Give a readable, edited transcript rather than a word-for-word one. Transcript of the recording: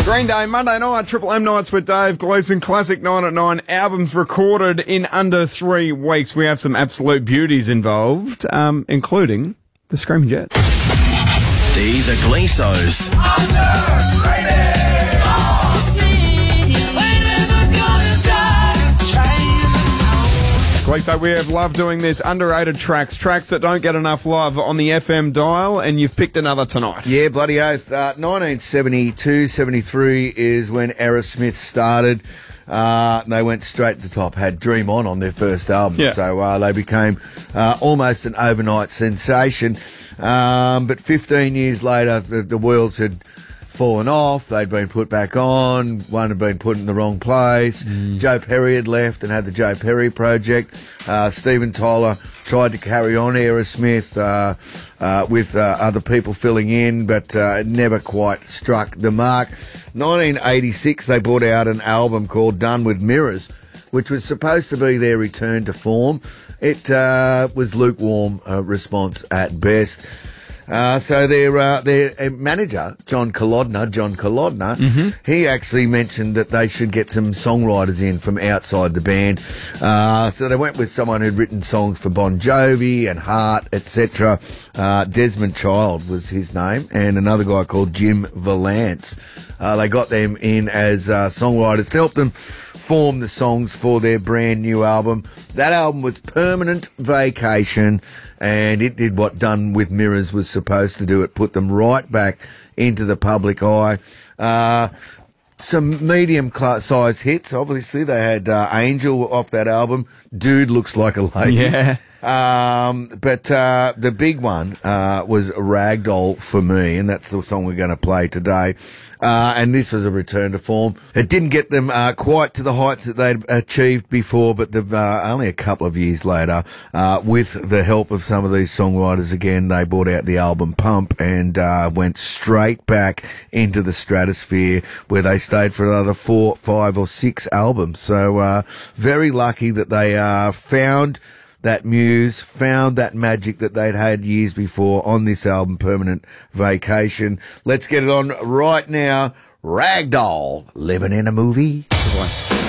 Green Day, Monday night, Triple M Nights with Dave Gleeson, Classic 9 at 9, albums recorded in under 3 weeks. We have some absolute beauties involved, including the Screaming Jets. These are Gleeso's So we have loved doing this, underrated tracks that don't get enough love on the FM dial, and you've picked another tonight. Yeah, bloody oath. 1972, 73 is when Aerosmith started. They went straight to the top, had Dream On their first album. Yeah. So they became almost an overnight sensation. But 15 years later, the wheels had fallen off. They'd been put back on. One had been put in the wrong place. Joe Perry had left and had the Joe Perry Project. Steven Tyler tried to carry on Aerosmith with other people filling in, but it never quite struck the mark. 1986, they brought out an album called Done With Mirrors, which was supposed to be their return to form. It was lukewarm response at best. So their manager, John Kolodner, he actually mentioned that they should get some songwriters in from outside the band. So they went with someone who'd written songs for Bon Jovi and Heart, etc. Desmond Child was his name, and another guy called Jim Valance. They got them in as songwriters to help them form the songs for their brand new album. That album was Permanent Vacation, and it did what Done With Mirrors was supposed to do. It put them right back into the public eye. Some medium-sized hits. Obviously, they had Angel off that album. Dude Looks Like a Lady. Yeah. But the big one was Ragdoll for me, and that's the song we're going to play today. And this was a return to form. It didn't get them quite to the heights that they'd achieved before, but only a couple of years later, with the help of some of these songwriters again, they brought out the album Pump and went straight back into the stratosphere, where they stayed for another 4, 5 or 6 albums. So very lucky that they found that muse, found that magic that they'd had years before on this album, Permanent Vacation. Let's get it on right now. Ragdoll, living in a movie.